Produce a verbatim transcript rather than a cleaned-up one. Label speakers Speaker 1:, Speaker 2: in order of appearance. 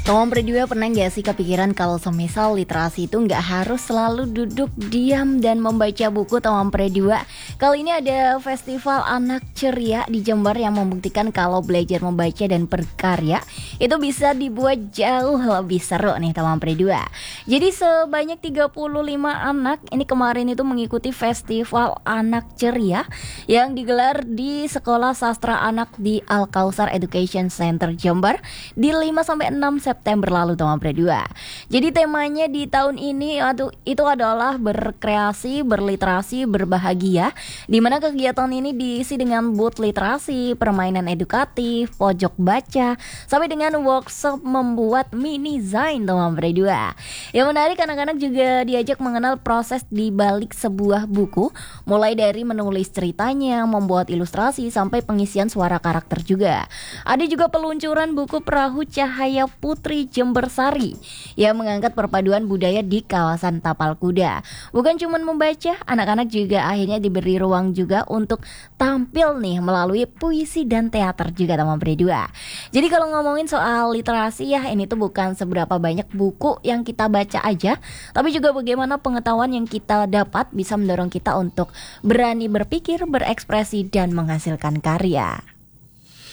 Speaker 1: Teman berdua pernah nggak sih kepikiran kalau semisal literasi itu nggak harus selalu duduk diam dan membaca buku teman berdua? Kali ini ada festival anak ceria di Jember yang membuktikan kalau belajar membaca dan berkarya itu bisa dibuat jauh lebih seru nih teman berdua. Jadi sebanyak tiga puluh lima anak ini kemarin itu mengikuti festival anak ceria yang digelar di Sekolah Sastra Anak di Al-Kausar Education Center Jember di lima sampai enam September lalu teman berdua. Jadi temanya di tahun ini itu adalah berkreasi, berliterasi, berbahagia, di mana kegiatan ini diisi dengan booth literasi, permainan edukatif, pojok baca, sampai dengan workshop membuat mini zain teman berdua. Yang menarik, anak-anak juga diajak mengenal proses di balik sebuah buku, mulai dari menulis ceritanya, membuat ilustrasi, sampai pengisian suara karakter juga. Ada juga peluncuran buku Perahu Cahaya Putri Jembersari yang mengangkat perpaduan budaya di kawasan Tapal Kuda. Bukan cuma membaca, anak-anak juga akhirnya diberi ruang juga untuk tampil nih melalui puisi dan teater juga teman berdua. Jadi kalau ngomongin soal literasi ya, ini tuh bukan seberapa banyak buku yang kita baca aja, tapi juga bagaimana pengetahuan yang kita dapat bisa mendorong kita untuk berani berpikir, berekspresi, dan menghasilkan karya.